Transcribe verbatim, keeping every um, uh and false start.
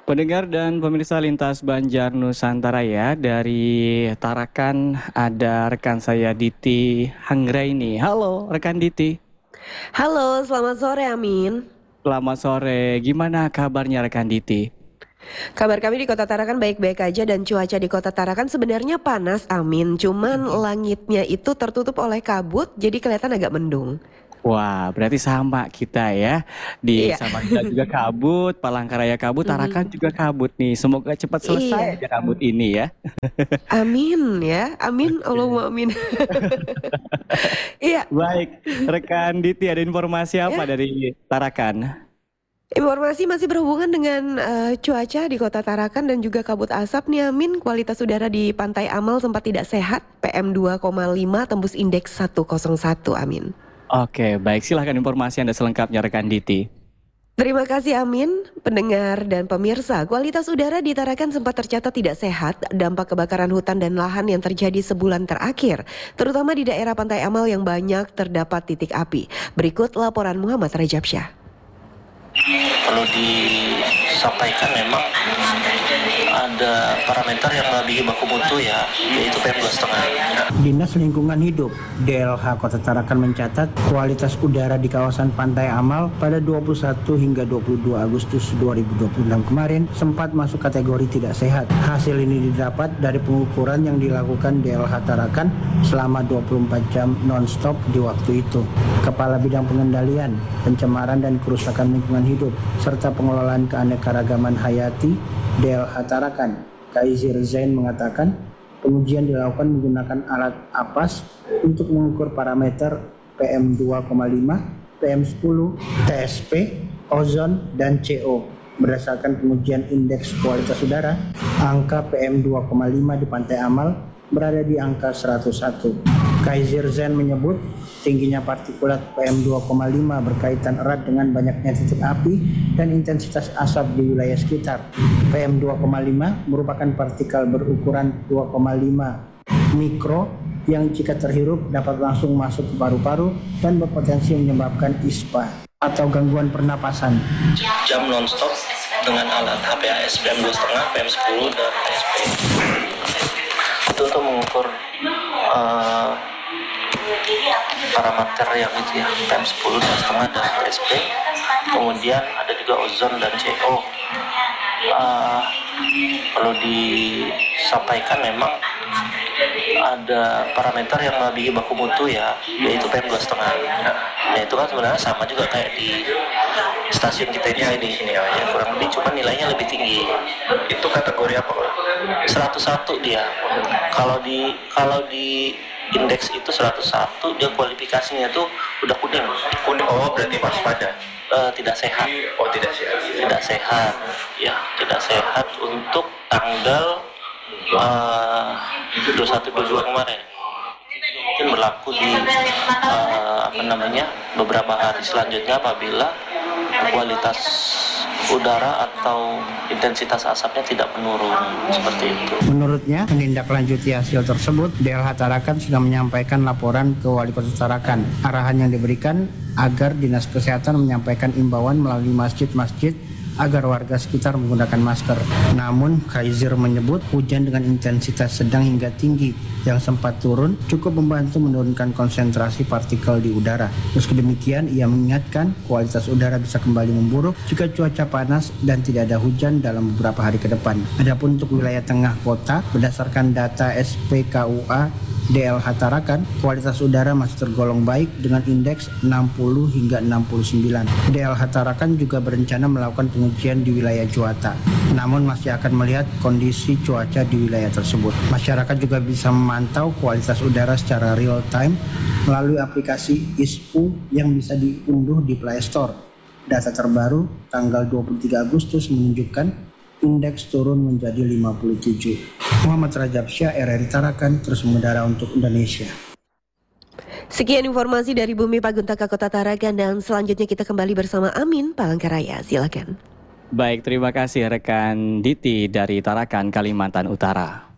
Pendengar dan pemirsa Lintas Banjar Nusantara ya, dari Tarakan ada rekan saya Diti Hanggraini. Halo rekan Diti. Halo, selamat sore Amin. Selamat sore, gimana kabarnya rekan Diti? Kabar kami di Kota Tarakan baik-baik aja dan cuaca di Kota Tarakan sebenarnya panas Amin. Cuman langitnya itu tertutup oleh kabut jadi kelihatan agak mendung. Wah, berarti sama kita ya. Di Iya. Samarinda juga kabut, Palangkaraya kabut, Tarakan Mhm. juga kabut nih. Semoga cepat selesai Iya. aja kabut ini ya. Amin ya, amin, Oke. Allahumma amin. Iya. Baik, rekan Diti ada informasi apa Ya. dari Tarakan? Informasi masih berhubungan dengan, eee, cuaca di Kota Tarakan dan juga kabut asap nih Amin. Kualitas udara di Pantai Amal sempat tidak sehat, P M dua koma lima tembus indeks seratus satu Amin. Oke, baik, silahkan informasi Anda selengkapnya rekan Diti. Terima kasih Amin. Pendengar dan pemirsa, kualitas udara di Tarakan sempat tercatat tidak sehat dampak kebakaran hutan dan lahan yang terjadi sebulan terakhir, terutama di daerah Pantai Amal yang banyak terdapat titik api. Berikut laporan Muhammad Rajabsyah. Perlu disampaikan memang ada parameter yang melebihi baku mutu ya, yaitu P M dua koma lima. Dinas Lingkungan Hidup D L H Kota Tarakan mencatat kualitas udara di kawasan Pantai Amal pada dua puluh satu hingga dua puluh dua Agustus dua ribu dua puluh enam kemarin sempat masuk kategori tidak sehat. Hasil ini didapat dari pengukuran yang dilakukan D L H Tarakan selama dua puluh empat jam non-stop di waktu itu. Kepala Bidang Pengendalian, Pencemaran dan Kerusakan Lingkungan Hidup serta Pengelolaan Keanekaragaman Hayati D L H Tarakan, Kaizir Zain mengatakan pengujian dilakukan menggunakan alat APAS untuk mengukur parameter P M dua koma lima, P M sepuluh, T S P, ozon, dan C O. Berdasarkan pengujian indeks kualitas udara, angka P M dua koma lima di Pantai Amal berada di angka seratus satu. Kaizir Zain menyebut tingginya partikulat P M dua koma lima berkaitan erat dengan banyaknya titik api dan intensitas asap di wilayah sekitar. P M dua koma lima merupakan partikel berukuran dua koma lima mikro yang jika terhirup dapat langsung masuk ke paru-paru dan berpotensi menyebabkan ispa atau gangguan pernapasan. Jam non-stop dengan alat H P A S P M dua koma lima, P M sepuluh, dan T S P. Itu untuk mengukur uh, parameter yang itu ya, P M sepuluh, dua koma lima, dan T S P. Kemudian ada juga ozon dan C O. Uh, perlu disampaikan memang ada parameter yang melebihi baku mutu ya, yaitu P M dua koma lima. Nah itu kan sebenarnya sama juga kayak di stasiun kita ini di sini ya, kurang lebih, cuma nilainya lebih tinggi. Itu kategori apa? seratus satu dia. Kalau di kalau di indeks itu seratus satu, dia kualifikasinya tuh udah kuning. Kuning, oh berarti waspada. Uh, tidak sehat. Oh tidak sehat. Tidak sehat. Ya, tidak sehat untuk tanggal uh, dua puluh satu dua puluh dua kemarin. Mungkin berlaku di uh, apa namanya beberapa hari selanjutnya apabila kualitas udara atau intensitas asapnya tidak menurun seperti itu. Menurutnya, menindaklanjuti hasil tersebut, D L H Tarakan sudah menyampaikan laporan ke Wali Kota Tarakan. Arahan yang diberikan agar Dinas Kesehatan menyampaikan imbauan melalui masjid-masjid agar warga sekitar menggunakan masker. Namun, Kaizir menyebut hujan dengan intensitas sedang hingga tinggi yang sempat turun cukup membantu menurunkan konsentrasi partikel di udara. Meski demikian, ia mengingatkan kualitas udara bisa kembali memburuk jika cuaca panas dan tidak ada hujan dalam beberapa hari ke depan. Adapun untuk wilayah tengah kota, berdasarkan data S P K U A D L H Tarakan, kualitas udara masih tergolong baik dengan indeks enam puluh hingga enam puluh sembilan. D L H Tarakan juga berencana melakukan pengujian di wilayah Juwata, namun masih akan melihat kondisi cuaca di wilayah tersebut. Masyarakat juga bisa memantau kualitas udara secara real time melalui aplikasi I S P U yang bisa diunduh di Play Store. Data terbaru tanggal dua puluh tiga Agustus menunjukkan indeks turun menjadi lima puluh tujuh. Muhammad Rajabsyah, R R I Tarakan, terus mengudara untuk Indonesia. Sekian informasi dari Bumi Paguntaka Kota Tarakan dan selanjutnya kita kembali bersama Amin Palangkaraya. Silakan. Baik, terima kasih rekan Diti dari Tarakan, Kalimantan Utara.